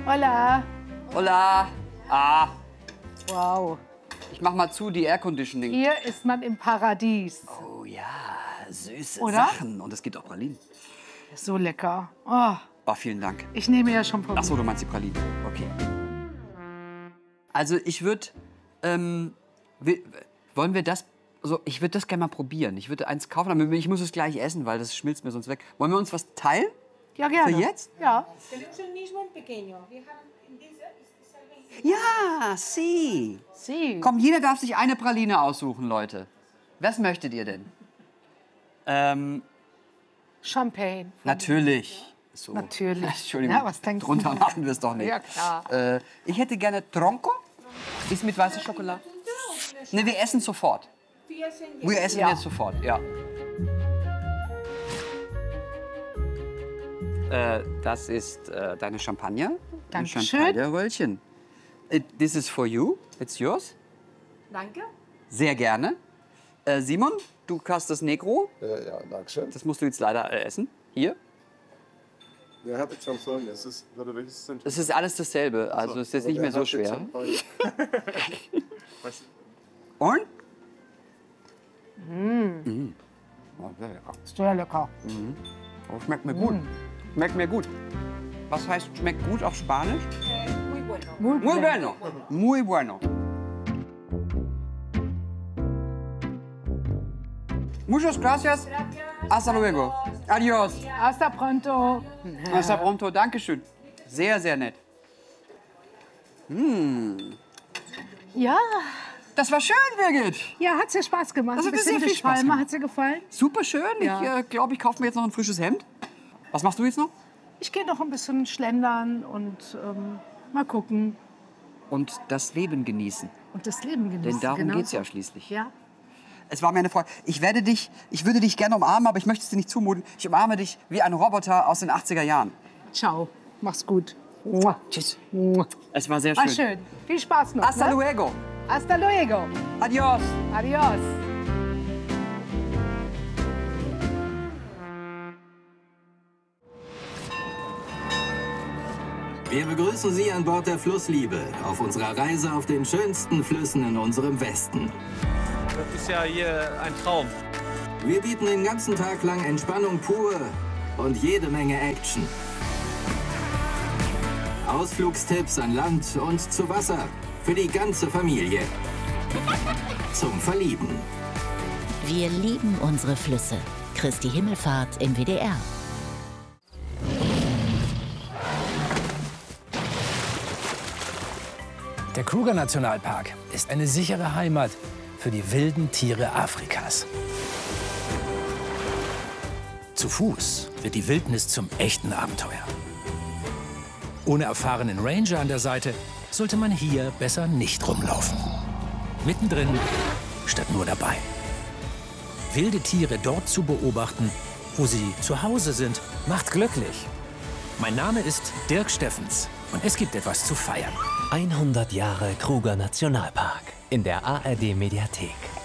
Hola. Hola. Ah, Wow. ich mach mal zu, die Air Conditioning. Hier ist man im Paradies. Oh ja, süße Oder? Sachen. Und es gibt auch Pralinen. So lecker. Oh, Oh, vielen Dank. ich nehme ja schon von. Ach so, du meinst die Pralinen. Okay. Also ich würde, wollen wir das, also ich würde das gerne mal probieren. Ich würde eins kaufen, aber ich muss es gleich essen, weil das schmilzt mir sonst weg. Wollen wir uns was teilen? Ja, gerne. Für jetzt? Ja. Tenemos el mismo en pequeño. Wir haben in dieser ist es Ja, sie. Sie. Komm, jeder darf sich eine Praline aussuchen, Leute. Was möchtet ihr denn? Champagne. Natürlich. So. Natürlich. Entschuldigung, Ja, was denkst du? drunter machen wir es doch nicht. Ja, klar. Ich hätte gerne Tronco. Ist mit weißer Schokolade. Ne, wir essen sofort. Wir essen Ja. jetzt sofort, ja. Das ist deine Champagner. Ein Dankeschön. Champagnerröllchen. This is for you. It's yours. Danke. Sehr gerne. Simon, du hast das Negro. Ja, danke schön. Das musst du jetzt leider essen. Hier. Ja, habe jetzt schon Folgendes. Warte, welches sind Es ist alles dasselbe. Also es ist jetzt nicht mehr so schwer. Und? Oh, sehr lecker. Sehr lecker. Oh, schmeckt mir gut. Schmeckt mir gut. Was heißt schmeckt gut auf Spanisch? Muy bueno. Muy bueno. Muy bueno. Muchas gracias. Hasta luego. Adiós. Hasta pronto. Hasta pronto. Dankeschön. Sehr, sehr nett. Ja. Das war schön, Birgit. Ja, hat's dir Spaß gemacht. Das hat mir Bisschen sehr viel Spaß Palme, gemacht. hat's dir gefallen? Super schön. Ja. Ich glaube, ich kaufe mir jetzt noch ein frisches Hemd. Was machst du jetzt noch? Ich gehe noch ein bisschen schlendern und mal gucken. Und das Leben genießen. Und das Leben genießen. Denn darum genau geht es so. ja schließlich. Ja. Es war mir eine Freude. Ich würde dich gerne umarmen, aber ich möchte es dir nicht zumuten. Ich umarme dich wie ein Roboter aus den 80er Jahren. Ciao. Mach's gut. Mua. Tschüss. Mua. Es war sehr schön. War schön. Viel Spaß noch. Hasta ne? luego. Hasta luego. Adiós. Adios. Wir begrüßen Sie an Bord der Flussliebe auf unserer Reise auf den schönsten Flüssen in unserem Westen. Das ist ja hier ein Traum. Wir bieten den ganzen Tag lang Entspannung pur und jede Menge Action. Ausflugstipps an Land und zu Wasser für die ganze Familie. Zum Verlieben. Wir lieben unsere Flüsse. Christi Himmelfahrt im WDR. Der Kruger-Nationalpark ist eine sichere Heimat für die wilden Tiere Afrikas. Zu Fuß wird die Wildnis zum echten Abenteuer. Ohne erfahrenen Ranger an der Seite sollte man hier besser nicht rumlaufen. Mittendrin statt nur dabei. Wilde Tiere dort zu beobachten, wo sie zu Hause sind, macht glücklich. Mein Name ist Dirk Steffens und es gibt etwas zu feiern. 100 Jahre Kruger Nationalpark in der ARD Mediathek.